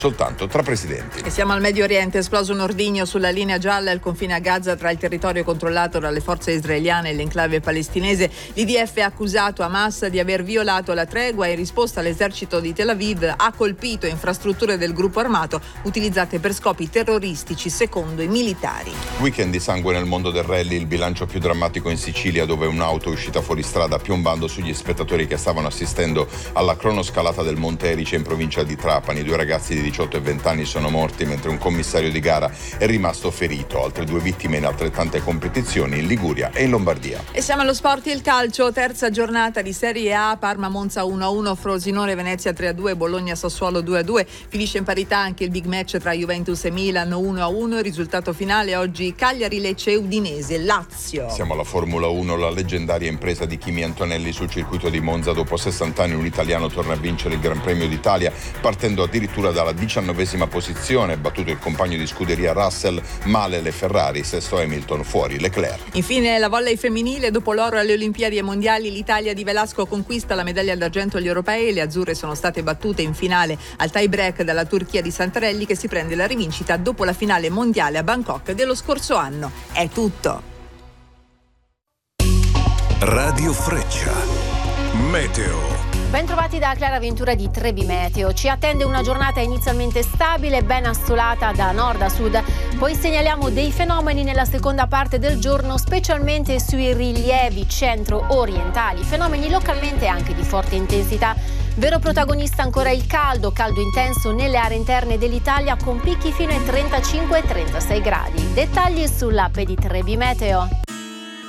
soltanto tra presidenti. E siamo al Medio Oriente, è esploso un ordigno sulla linea gialla al confine a Gaza tra il territorio controllato dalle forze israeliane e l'enclave palestinese. L'IDF ha accusato Hamas di aver violato la tregua e in risposta l'esercito di Tel Aviv ha colpito infrastrutture del gruppo armato utilizzate per scopi terroristici secondo i militari. Weekend di sangue nel mondo del rally, il bilancio più drammatico in Sicilia dove un'auto è uscita fuori strada piombando sugli spettatori che stavano assistendo alla cronoscalata del Monte Erice in provincia di Trapani. 2 ragazzi di 18 e 20 anni sono morti mentre un commissario di gara è rimasto ferito. Altre 2 vittime in altrettante competizioni in Liguria e in Lombardia. E siamo allo sport e il calcio, terza giornata di Serie A, Parma-Monza 1-1, Frosinone-Venezia 3-2, Bologna-Sassuolo 2-2. Finisce in parità anche il big match tra Juventus e Milan 1-1. Il risultato finale oggi Cagliari-Lecce e Udinese-Lazio. Siamo alla Formula 1, la leggendaria impresa di Kimi Antonelli sul circuito di Monza. Dopo 60 anni un italiano torna a vincere il Gran Premio d'Italia partendo addirittura dalla 19ª posizione, battuto il compagno di scuderia Russell, male le Ferrari, sesto Hamilton, fuori Leclerc. Infine la volley femminile, dopo l'oro alle Olimpiadi e Mondiali l'Italia di Velasco conquista la medaglia d'argento agli europei. Le azzurre sono state battute in finale al tie break dalla Turchia di Santarelli che si prende la rivincita dopo la finale mondiale a Bangkok dello scorso anno. È tutto. Radio Freccia, meteo. Bentrovati da Clara Ventura di Trebi Meteo. Ci attende una giornata inizialmente stabile, ben assolata da nord a sud. Poi segnaliamo dei fenomeni nella seconda parte del giorno, specialmente sui rilievi centro-orientali. Fenomeni localmente anche di forte intensità. Vero protagonista ancora il caldo intenso nelle aree interne dell'Italia con picchi fino ai 35-36 gradi. Dettagli sull'app di Trebi Meteo.